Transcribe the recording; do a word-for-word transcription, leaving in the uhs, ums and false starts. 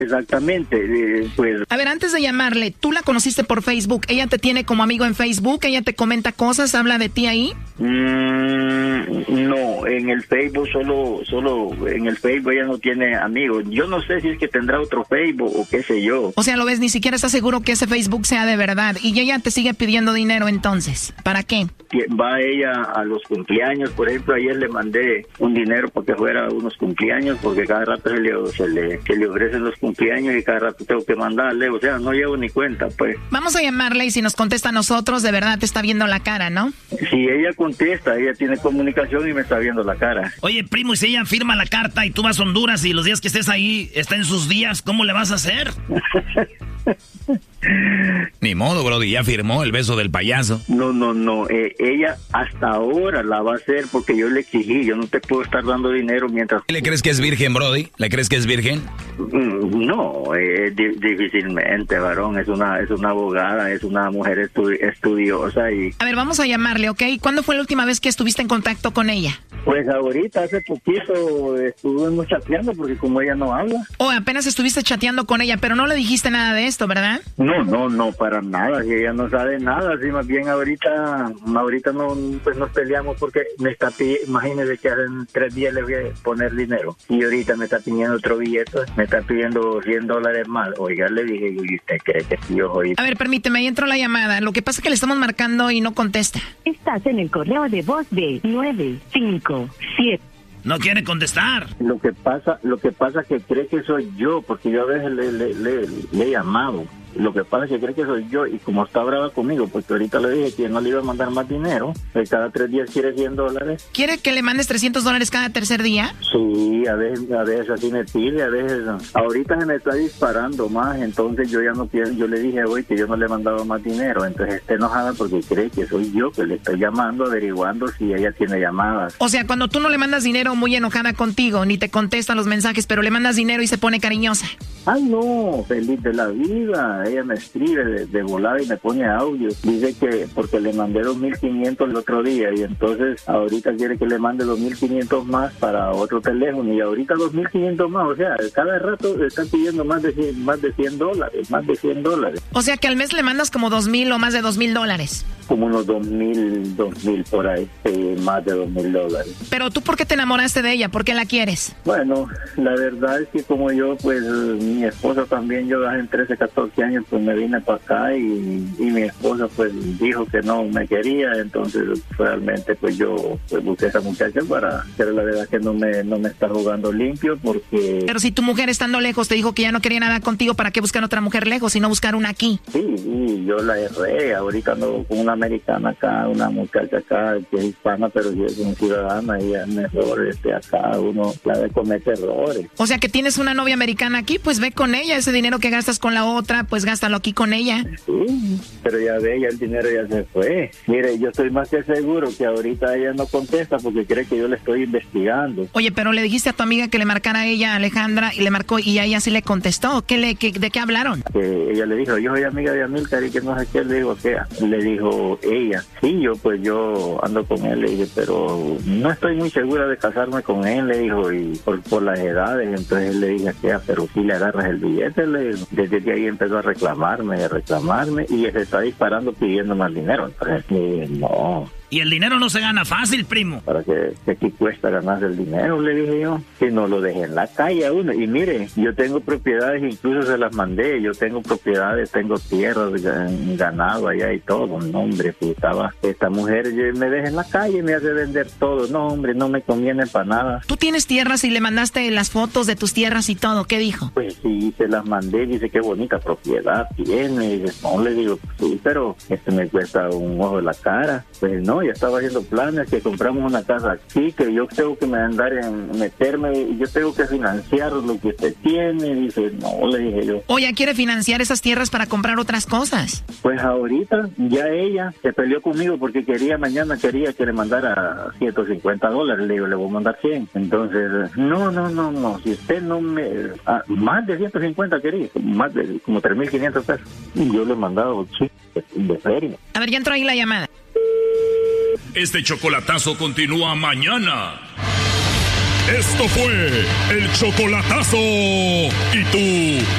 Exactamente, eh, pues... A ver, antes de llamarle, ¿tú la conociste por Facebook? ¿Ella te tiene como amigo en Facebook? ¿Ella te comenta cosas? ¿Habla de ti ahí? Mm, no, en el Facebook solo, solo, en el Facebook ella no tiene amigos. Yo no sé si es que tendrá otro Facebook o qué sé yo. O sea, lo ves, ni siquiera estás seguro que ese Facebook sea de verdad. Y ella te sigue pidiendo dinero entonces. ¿Para qué? Va ella a los cumpleaños, por ejemplo, ayer le mandé un dinero para que fuera a unos cumpleaños, porque cada rato se le, se le, se le ofrecen los cumpleaños y cada rato tengo que mandarle, o sea, no llevo ni cuenta, pues. Vamos a llamarle y si nos contesta a nosotros, de verdad te está viendo la cara, ¿no? Si ella contesta, ella tiene comunicación y me está viendo la cara. Oye, primo, y si ella firma la carta y tú vas a Honduras y los días que estés ahí está en sus días, ¿cómo le vas a hacer? Ni modo, brody, ya firmó el beso del payaso. No, no, no, eh, ella hasta ahora la va a hacer porque yo le exigí, yo no te puedo estar dando dinero mientras... ¿Le crees que es virgen, brody? ¿Le crees que es virgen? No, eh, di- difícilmente, varón, es una es una abogada, es una mujer estu- estudiosa y... A ver, vamos a llamarle, ¿ok? ¿Cuándo fue la última vez que estuviste en contacto con ella? Pues ahorita, hace poquito, estuvimos chateando porque como ella no habla. Oh, apenas estuviste chateando con ella, pero no le dijiste nada de esto, ¿verdad? No, no, no, para nada, que ella no sabe nada, así más bien ahorita, ahorita no, pues nos peleamos porque me está pidiendo, imagínese que hace tres días le voy a poner dinero y ahorita me está pidiendo otro billete, me está pidiendo cien dólares más. Oiga, le dije, ¿y usted cree que si yo oí? A ver, permíteme, ahí entró la llamada, lo que pasa es que le estamos marcando y no contesta. Estás en el correo de voz de nueve cinco siete. No quiere contestar. Lo que pasa, lo que pasa que cree que soy yo, porque yo a veces le, le, le, le he llamado. Lo que pasa es que cree que soy yo y como está brava conmigo, porque ahorita le dije que no le iba a mandar más dinero, que cada tres días quiere cien dólares. ¿Quiere que le mandes trescientos dólares cada tercer día? Sí, a veces, a veces así me pide, a veces... Ahorita se me está disparando más, entonces yo ya no quiero, yo le dije hoy que yo no le he mandado más dinero, entonces está enojada porque cree que soy yo que le estoy llamando, averiguando si ella tiene llamadas. O sea, cuando tú no le mandas dinero, muy enojada contigo, ni te contesta los mensajes, pero le mandas dinero y se pone cariñosa. Ay, no, feliz de la vida. Ella me escribe de, de volada y me pone audio. Dice que porque le mandé dos mil quinientos el otro día y entonces ahorita quiere que le mande dos mil quinientos más para otro teléfono y ahorita dos mil quinientos más. O sea, cada rato están pidiendo más de cien, más de cien dólares, más de cien dólares. O sea que al mes le mandas como dos mil o más de dos mil dólares. Como unos dos mil, dos mil por ahí, eh, más de dos mil dólares. Pero tú, ¿por qué te enamoraste de ella? ¿Por qué la quieres? Bueno, la verdad es que como yo, pues mi esposa también, yo hace trece, catorce años, pues me vine para acá y, y mi esposa pues dijo que no me quería, entonces realmente pues yo pues, busqué a esa muchacha para, pero la verdad que no me, no me está jugando limpio porque... Pero si tu mujer estando lejos te dijo que ya no quería nada contigo, ¿para qué buscar otra mujer lejos y no buscar una aquí? Sí, sí, yo la erré, ahorita ando con una americana acá, una muchacha acá que es hispana, pero yo soy una ciudadana y es mejor este, acá uno la de comete errores. O sea que tienes una novia americana aquí, pues ve con ella, ese dinero que gastas con la otra, pues gástalo aquí con ella. Sí, pero ya ve, ya el dinero ya se fue. Mire, yo estoy más que seguro que ahorita ella no contesta porque cree que yo le estoy investigando. Oye, pero le dijiste a tu amiga que le marcara a ella, Alejandra, y le marcó y a ella sí le contestó. ¿Qué le, qué, ¿De qué hablaron? Que ella le dijo, yo soy amiga de Amílcar y que no sé qué, le digo, ¿qué? Le dijo ella, sí, yo pues yo ando con él, le dije, pero no estoy muy segura de casarme con él, le dijo, y por, por las edades, entonces le dije, ¿qué? Pero si le agarras el billete, le, desde ahí empezó a reclamarme, a reclamarme, y se está disparando pidiendo más dinero, entonces eh, no. Y el dinero no se gana fácil, primo. Para que, que aquí cuesta ganar el dinero, le dije yo. Que no lo deje en la calle a uno. Y mire, yo tengo propiedades, incluso se las mandé. Yo tengo propiedades, tengo tierras, ganado allá y todo. No, hombre, pues estaba esta mujer yo, me deja en la calle, me hace vender todo. No, hombre, no me conviene para nada. Tú tienes tierras y le mandaste las fotos de tus tierras y todo. ¿Qué dijo? Pues sí, se las mandé. Dice, qué bonita propiedad tiene. Y dice, no, le digo, sí, pero este me cuesta un ojo de la cara. Pues no, ya estaba haciendo planes, que compramos una casa aquí, que yo tengo que me andar en meterme, y yo tengo que financiar lo que usted tiene. Dice, no, le dije yo. O ya quiere financiar esas tierras para comprar otras cosas. Pues ahorita ya ella se peleó conmigo porque quería, mañana quería que le mandara ciento cincuenta dólares, le digo, le voy a mandar cien. Entonces, no, no, no, no, si usted no me... Ah, más de ciento cincuenta quería, más de como tres mil quinientos pesos. Y yo le he mandado, sí, de feria. A ver, ya entró ahí la llamada. Este chocolatazo continúa mañana. Esto fue el chocolatazo. ¿Y tú